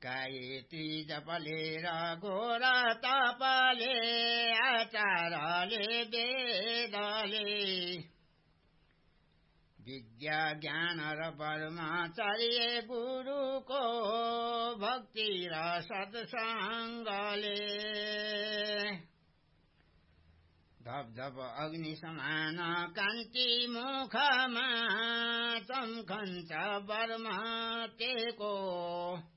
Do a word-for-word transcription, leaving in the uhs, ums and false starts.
गायत्री जपले र घोर तपले आचारले वेदले विद्या ज्ञान र ब्रह्मचर्य गुरुको भक्ति र सत्संगले धप धप अग्नि समान कान्ति मुखमा चम्कन्छ ब्रह्म तेको